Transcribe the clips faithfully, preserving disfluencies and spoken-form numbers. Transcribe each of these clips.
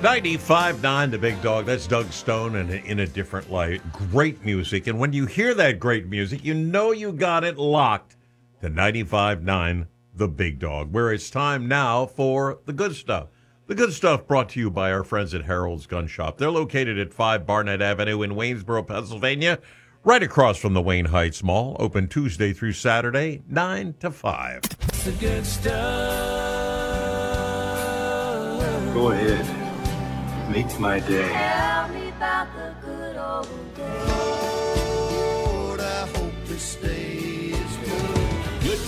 ninety-five point nine The Big Dog. That's Doug Stone and In a Different Light. Great music. And when you hear that great music, you know you got it locked to ninety-five point nine The Big Dog, where it's time now for the good stuff. The good stuff brought to you by our friends at Harold's Gun Shop. They're located at five Barnett Avenue in Waynesboro, Pennsylvania, right across from the Wayne Heights Mall. Open Tuesday through Saturday, nine to five. The good stuff. Go ahead. Makes my day. Tell me about the good old days. Lord, I hope this stays good. Good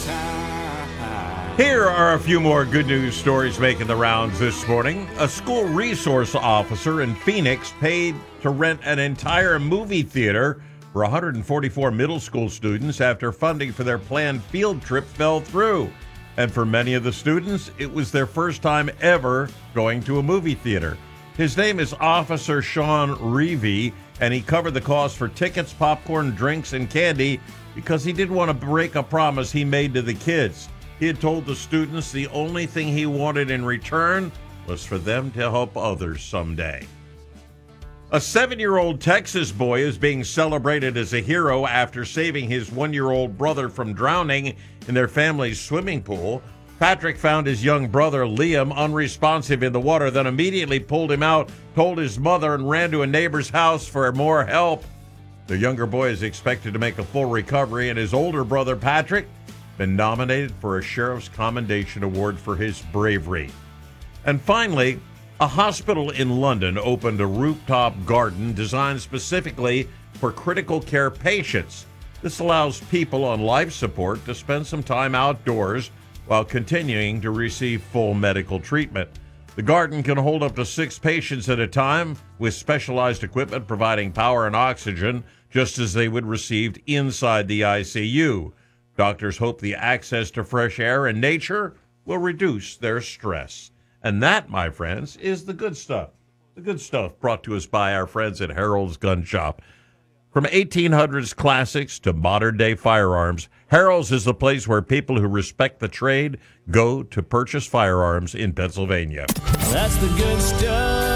time. Here are a few more good news stories making the rounds this morning. A school resource officer in Phoenix paid to rent an entire movie theater for one hundred forty-four middle school students after funding for their planned field trip fell through. And for many of the students, it was their first time ever going to a movie theater. His name is Officer Sean Reevey, and he covered the cost for tickets, popcorn, drinks, and candy because he didn't want to break a promise he made to the kids. He had told the students the only thing he wanted in return was for them to help others someday. A seven-year-old Texas boy is being celebrated as a hero after saving his one-year-old brother from drowning in their family's swimming pool. Patrick found his young brother, Liam, unresponsive in the water, then immediately pulled him out, told his mother, and ran to a neighbor's house for more help. The younger boy is expected to make a full recovery, and his older brother, Patrick, been nominated for a Sheriff's Commendation Award for his bravery. And finally, a hospital in London opened a rooftop garden designed specifically for critical care patients. This allows people on life support to spend some time outdoors while continuing to receive full medical treatment. The garden can hold up to six patients at a time with specialized equipment providing power and oxygen, just as they would receive inside the I C U. Doctors hope the access to fresh air and nature will reduce their stress. And that, my friends, is the good stuff. The good stuff brought to us by our friends at Harold's Gun Shop. From eighteen hundreds classics to modern-day firearms, Harold's is the place where people who respect the trade go to purchase firearms in Pennsylvania. That's the good stuff.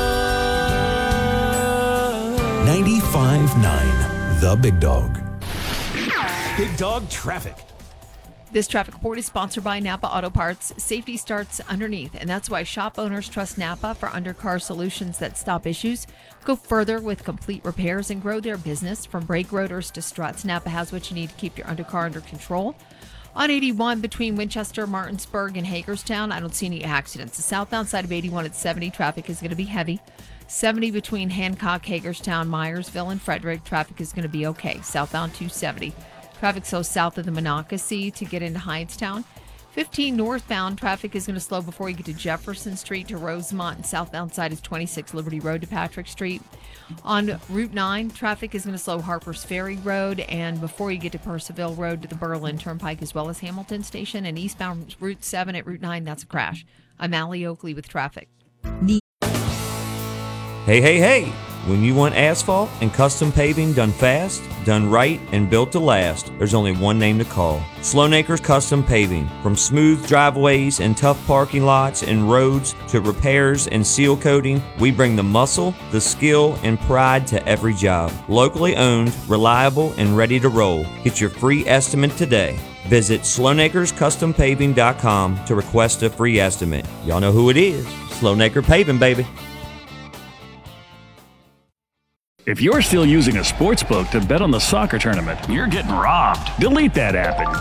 ninety-five point nine The Big Dog. Big Dog Traffic. This traffic report is sponsored by Napa Auto Parts. Safety starts underneath, and that's why shop owners trust Napa for undercar solutions that stop issues, go further with complete repairs, and grow their business. From brake rotors to struts, Napa has what you need to keep your undercar under control. On eighty-one between Winchester, Martinsburg, and Hagerstown, I don't see any accidents. The southbound side of eighty-one at seventy, traffic is going to be heavy. seventy between Hancock, Hagerstown, Myersville, and Frederick, traffic is going to be okay. Southbound two seventy. Traffic so south of the Monocacy to get into Hyattstown. fifteen northbound, traffic is going to slow before you get to Jefferson Street to Rosemont, and southbound side is twenty-six Liberty Road to Patrick Street. On Route nine, traffic is going to slow Harpers Ferry Road, and before you get to Percival Road to the Berlin Turnpike, as well as Hamilton Station. And eastbound Route seven at Route nine, that's a crash. I'm Allie Oakley with traffic. Hey, hey, hey! When you want asphalt and custom paving done fast, done right, and built to last, there's only one name to call. Sloanacres Custom Paving. From smooth driveways and tough parking lots and roads to repairs and seal coating, we bring the muscle, the skill, and pride to every job. Locally owned, reliable, and ready to roll. Get your free estimate today. Visit Sloanacres Custom Paving dot com to request a free estimate. Y'all know who it is. Sloanacre Paving, baby. If you're still using a sports book to bet on the soccer tournament, you're getting robbed. Delete that app and